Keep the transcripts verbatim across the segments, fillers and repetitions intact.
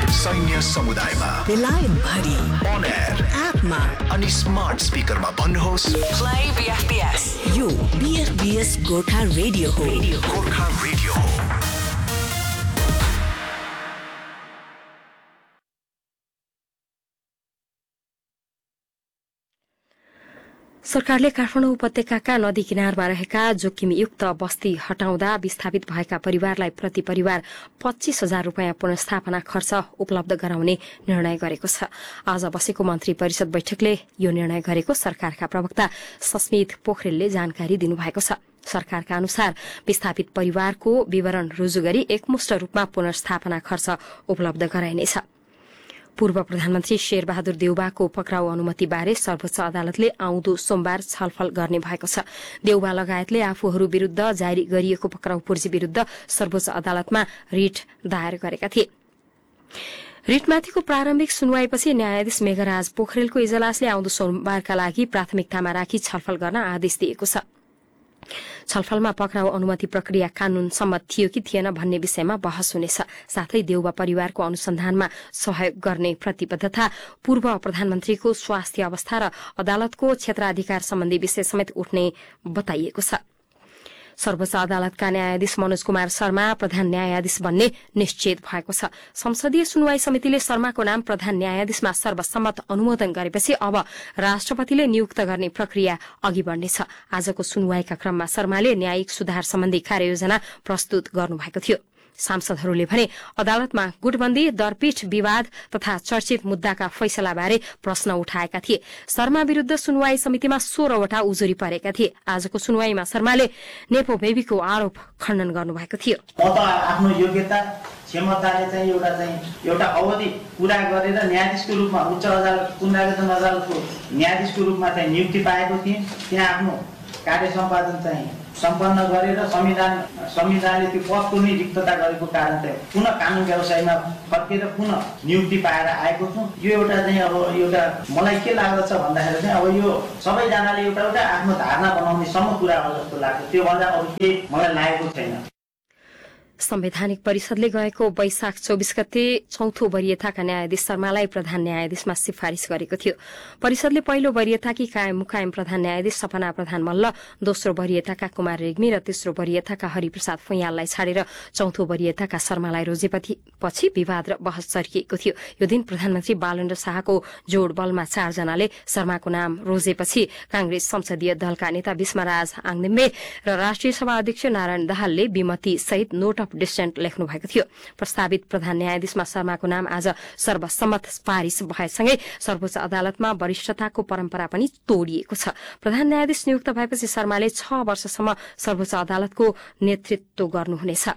सैन्य समुदायमा, बेलायत भरि, on air, एपमा अनि स्मार्ट स्पिकरमा भन्नुहोस् play B F B S। यो B F B S Gorkha radio हो। गोर्खा रेडियो हो। सरकारले काठमाडौँ उपत्यकाका नदी किनारमा रहेका जोखिमयुक्त बस्ती हटाउँदा विस्थापित भएका परिवारलाई प्रति परिवार पच्चीस हजार रूपियाँ पुनर्स्थापना खर्च उपलब्ध गराउने निर्णय गरेको छ। आज बसेको मन्त्री परिषद बैठकले यो निर्णय गरेको सरकारका प्रवक्ता सस्मित पोखरेलले जानकारी दिनुभएको छ। सरकारका अनुसार विस्थापित परिवारको विवरण रुजु गरी एकमुष्ट रूपमा पुनर्स्थापना खर्च उपलब्ध गराइनेछ। पूर्व प्रधानमन्त्री शेरबहादुर देउवाको पक्राउ अनुमतिबारे सर्वोच्च अदालतले आउँदो सोमबार छलफल गर्ने भएको छ। देउवा लगायतले आफूहरू विरूद्ध जारी गरिएको पक्राउ पूर्जी विरूद्ध सर्वोच्च अदालतमा रिट दायर गरेका थिए। रिटमाथिको प्रारम्भिक सुनवाईपछि न्यायाधीश मेघराज पोखरेलको इजलासले आउँदो सोमबारका लागि प्राथमिकतामा राखी छलफल गर्न आदेश दिएको छ। छलफलमा पक्राउ अनुमति प्रक्रिया कानून सम्मत थियो कि थिएन भन्ने विषयमा बहस हुनेछ। साथै देउवा परिवारको अनुसन्धानमा सहयोग गर्ने प्रतिबद्धता, पूर्व प्रधानमन्त्रीको स्वास्थ्य अवस्था र अदालतको क्षेत्राधिकार सम्बन्धी विषय समेत उठ्ने बताइएको छ। सर्वोच्च अदालतका न्यायाधीश मनोज कुमार शर्मा प्रधान न्यायाधीश बन्ने निश्चित भएको छ। संसदीय सुनवाई समितिले शर्माको नाम प्रधान न्यायाधीशमा सर्वसम्मत अनुमोदन गरेपछि अब राष्ट्रपतिले नियुक्त गर्ने प्रक्रिया अघि बढ्नेछ। आजको सुनवाईका क्रममा शर्माले न्यायिक सुधार सम्बन्धी कार्ययोजना प्रस्तुत गर्नुभएको थियो। सांसदहरूले भने अदालतमा गुटबन्दी, दरपीठ विवाद तथा चर्चित मुद्दाका फैसलाबारे प्रश्न उठाएका थिए। शर्मा विरूद्ध सुनवाई समितिमा सोह्रवटा उजुरी परेका थिए। आजको सुनवाईमा शर्माले नेपो बेबीको आरोप खण्डन गर्नुभएको थियो। म त आफ्नो योग्यता क्षमताले चाहिँ एउटा चाहिँ एउटा अवधि पूरा गरेर न्यायाधीशको रूपमा उच्च अदालत पुनरावेदन अदालतको न्यायाधीशको रूपमा चाहिँ नियुक्ति पाएको थिएँ। त्यहाँ आफ्नो कार्य सम्पादन चाहिँ सम्पन्न गरेर संविधान संविधानले त्यो पदको नै रिक्तता गरेको कारण चाहिँ पुनः कानुन व्यवसायमा फर्केर पुनः नियुक्ति पाएर आएको छु। यो एउटा चाहिँ अब एउटा मलाई के लाग्दछ भन्दाखेरि चाहिँ अब यो सबैजनाले एउटा एउटा आफ्नो धारणा बनाउने सम्म कुरा हो जस्तो लाग्छ। त्योभन्दा अरू केही मलाई लागेको छैन। संवैधानिक परिषदले गएको वैशाख चौबीस गते चौथो वरियताका न्यायाधीश शर्मालाई प्रधान न्यायाधीशमा सिफारिश गरेको थियो। परिषदले पहिलो वरियताकी कायम मुकायम प्रधान न्यायाधीश सपना प्रधान मल्ल, दोस्रो वरियताका कुमार रेग्मी र तेस्रो वरियताका हरिप्रसाद फुयाललाई छाडेर चौथो वरियताका शर्मालाई रोजेपछि विवाद र बहस चर्किएको थियो। यो दिन प्रधानमन्त्री बालेन्द्र शाहको जोड बलमा चारजनाले शर्माको नाम रोजेपछि कांग्रेस संसदीय दलका नेता भीष्मराज आङनेम्बे र राष्ट्रिय सभा अध्यक्ष नारायण दाहालले विमति सहित नोट अफ डिसेन्ट लेख्नु भएको थियो। प्रस्तावित प्रधान न्यायाधीशमा शर्माको नाम आज सर्वसम्मत पारिश भएसँगै सर्वोच्च अदालतमा वरिष्ठताको परम्परा पनि तोडिएको छ। प्रधान न्यायाधीश नियुक्त भएपछि शर्माले छ वर्षसम्म सर्वोच्च अदालतको नेतृत्व गर्नुहुनेछ।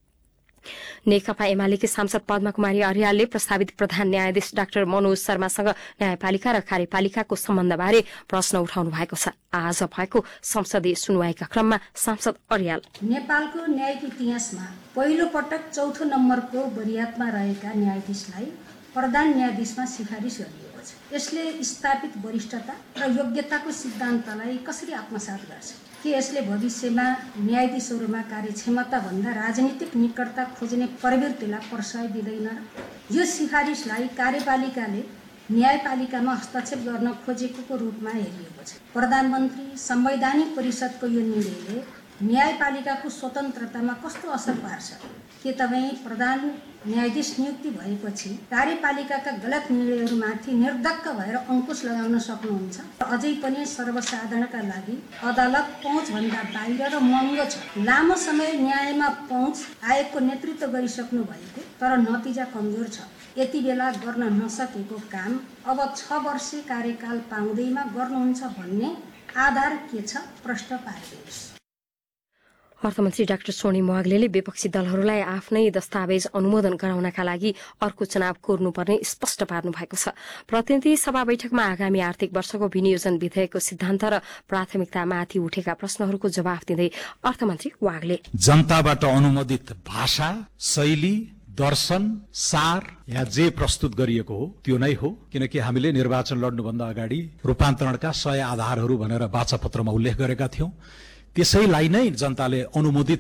नेकपा एमालेकी सांसद पद्मा कुमारी अर्यालले प्रस्तावित प्रधान न्यायाधीश डाक्टर मनोज शर्मासँग न्यायपालिका र कार्यपालिकाको सम्बन्धबारे प्रश्न उठाउनु भएको छ। आज भएको संसदीय सुनवाईका क्रममा सांसद अर्याल नेपालको न्यायिक इतिहासमा पहिलो पटक चौथो नम्बरको वरियतामा रहेका न्यायाधीशलाई प्रधान न्यायाधीशमा सिफारिस गरिएको छ। यसले स्थापित वरिष्ठता र योग्यताको सिद्धान्तलाई कसरी आत्मसात गर्छ? के यसले भविष्यमा न्यायाधीशहरूमा कार्यक्षमता भन्दा राजनीतिक निकटता खोज्ने प्रवृत्तिलाई प्रश्रय दिँदैन? यो सिफारिसलाई कार्यपालिकाले न्यायपालिकामा हस्तक्षेप गर्न खोजेको रूपमा हेरिएको छ। प्रधानमन्त्री संवैधानिक परिषदको यो निर्णयले न्यायपालिकाको स्वतन्त्रतामा कस्तो असर पार्छ? के तपाईँ प्रधान न्यायाधीश नियुक्ति भएपछि कार्यपालिकाका गलत निर्णयहरूमाथि निर्धक्क भएर अंकुश लगाउन सक्नुहुन्छ? अझै पनि सर्वसाधारणका लागि अदालत पहुँचभन्दा बाहिर र महँगो छ। लामो समय न्यायमा पहुँच आयोगको नेतृत्व गरिसक्नु भएको तर नतिजा कमजोर छ। यति बेला गर्न नसकेको काम अब छ वर्ष कार्यकाल पाउँदैमा गर्नुहुन्छ भन्ने आधार के छ? प्रश्न पारिदिनुहोस्। अर्थमन्त्री डाक्टर सोनी मोहाग्लेले विपक्षी दलहरूलाई आफ्नै दस्तावेज अनुमोदन गराउनका लागि अर्को चुनाव कोर्नुपर्ने स्पष्ट पार्नु भएको छ। प्रतिनिधि सभा बैठकमा आगामी आर्थिक वर्षको विनियोजन विधेयकको सिद्धान्त र प्राथमिकतामाथि उठेका प्रश्नहरूको जवाफ दिँदै अर्थमन्त्री वाग्ले जनताबाट अनुमोदित भाषा, शैली, दर्शन, सार यहाँ जे प्रस्तुत गरिएको हो त्यो नै हो। किनकि हामीले निर्वाचन लड्नुभन्दा अगाडि रूपान्तरणका सय आधारहरू भनेर वाचापत्रमा उल्लेख गरेका थियौं। त्यसैलाई नै जनताले अनुमोदित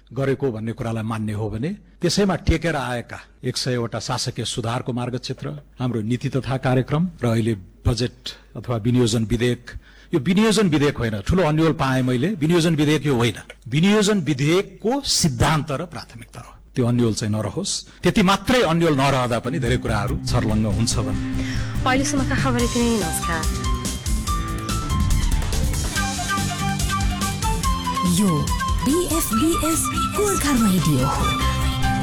गरेको भन्ने कुरालाई मान्ने हो भने त्यसैमा टेकेर आएका एक सयवटा शासकीय सुधारको मार्गक्षेत्र, हाम्रो नीति तथा कार्यक्रम र अहिले बजेट अथवा विनियोजन विधेयक। यो विनियोजन विधेयक होइन, ठूलो अन्यल पाएँ मैले, विनियोजन विधेयक यो होइन, विनियोजन विधेयकको सिद्धान्त र प्राथमिकता हो। त्यो अन्यल चाहिँ नरहोस्, त्यति मात्रै अन्यल नरहँदा पनि धेरै कुराहरू छर्लङ्ग हुन्छ भन्ने। अहिलेसम्मका खबर यति नै। नमस्कार। यो बीएफबीएस गोर्खा रेडियो हो।